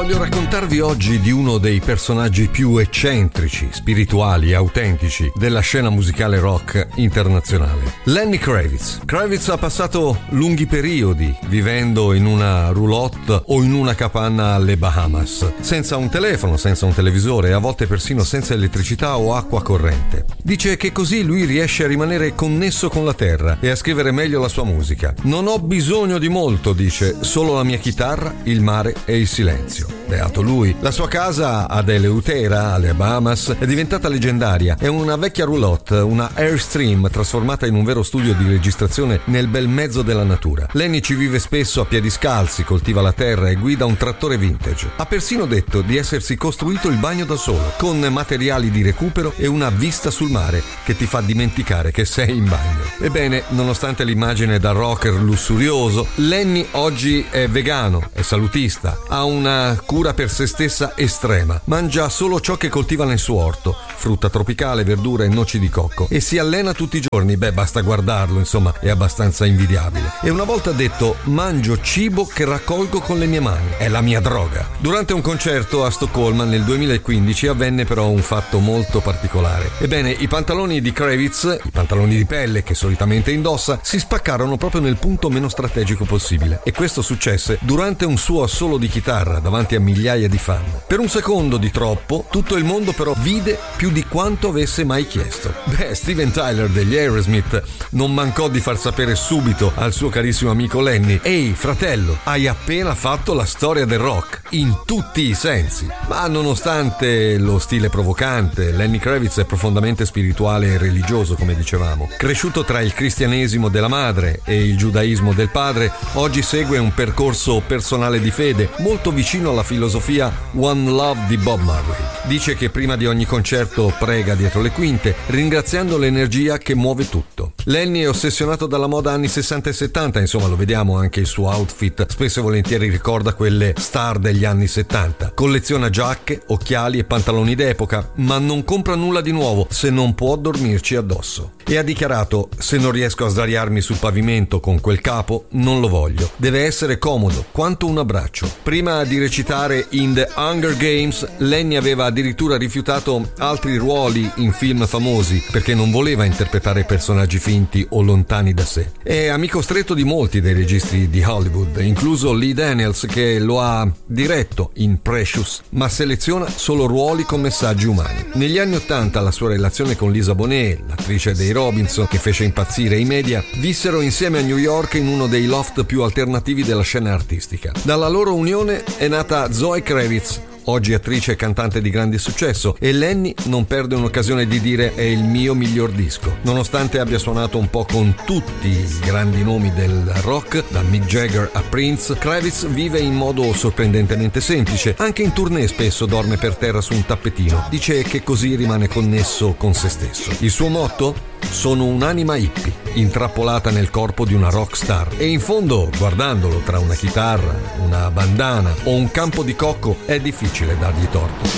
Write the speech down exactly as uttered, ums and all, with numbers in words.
Voglio raccontarvi oggi di uno dei personaggi più eccentrici, spirituali e autentici della scena musicale rock internazionale. Lenny Kravitz. Kravitz ha passato lunghi periodi vivendo in una roulotte o in una capanna alle Bahamas, senza un telefono, senza un televisore e a volte persino senza elettricità o acqua corrente. Dice che così lui riesce a rimanere connesso con la terra e a scrivere meglio la sua musica. Non ho bisogno di molto, dice, solo la mia chitarra, il mare e il silenzio. Beato lui. La sua casa ad Eleutera, alle Bahamas, è diventata leggendaria. È una vecchia roulotte, una Airstream trasformata in un vero studio di registrazione nel bel mezzo della natura. Lenny ci vive spesso a piedi scalzi, coltiva la terra e guida un trattore vintage. Ha persino detto di essersi costruito il bagno da solo, con materiali di recupero e una vista sul mare che ti fa dimenticare che sei in bagno. Ebbene, nonostante l'immagine da rocker lussurioso, Lenny oggi è vegano, è salutista, ha una cura per se stessa estrema, mangia solo ciò che coltiva nel suo orto, frutta tropicale, verdura e noci di cocco, e si allena tutti i giorni. Beh, basta guardarlo, insomma, è abbastanza invidiabile. E una volta ha detto: mangio cibo che raccolgo con le mie mani, è la mia droga. Durante un concerto a Stoccolma nel duemilaquindici avvenne però un fatto molto particolare. Ebbene, i pantaloni di Kravitz, i pantaloni di pelle che solitamente indossa, si spaccarono proprio nel punto meno strategico possibile, e questo successe durante un suo assolo di chitarra davanti a migliaia di fan. Per un secondo di troppo, tutto il mondo però vide più di quanto avesse mai chiesto. Beh, Steven Tyler degli Aerosmith non mancò di far sapere subito al suo carissimo amico Lenny: ehi fratello, hai appena fatto la storia del rock, in tutti i sensi. Ma nonostante lo stile provocante, Lenny Kravitz è profondamente spirituale e religioso, come dicevamo. Cresciuto tra il cristianesimo della madre e il giudaismo del padre, oggi segue un percorso personale di fede molto vicino alla filosofia One Love di Bob Marley. Dice che prima di ogni concerto prega dietro le quinte, ringraziando l'energia che muove tutto. Lenny è ossessionato dalla moda anni sessanta e settanta, insomma lo vediamo anche il suo outfit, spesso e volentieri ricorda quelle star degli anni settanta. Colleziona giacche, occhiali e pantaloni d'epoca, ma non compra nulla di nuovo se non può dormirci addosso. E ha dichiarato: se non riesco a sdraiarmi sul pavimento con quel capo, non lo voglio. Deve essere comodo, quanto un abbraccio. Prima di recitare in The Hunger Games, Lenny aveva addirittura rifiutato altri ruoli in film famosi perché non voleva interpretare personaggi finti o lontani da sé. È amico stretto di molti dei registi di Hollywood, incluso Lee Daniels, che lo ha diretto in Precious, ma seleziona solo ruoli con messaggi umani. Negli anni ottanta la sua relazione con Lisa Bonet, l'attrice dei Robinson, che fece impazzire i media, vissero insieme a New York in uno dei loft più alternativi della scena artistica. Dalla loro unione è nata Zoe Kravitz, oggi attrice e cantante di grande successo, e Lenny non perde un'occasione di dire: è il mio miglior disco. Nonostante abbia suonato un po' con tutti i grandi nomi del rock, da Mick Jagger a Prince, Kravitz vive in modo sorprendentemente semplice. Anche in tournée spesso dorme per terra su un tappetino. Dice che così rimane connesso con se stesso. Il suo motto? Sono un'anima hippie, intrappolata nel corpo di una rock star. E in fondo, guardandolo tra una chitarra, una bandana o un campo di cocco, è difficile dargli torto.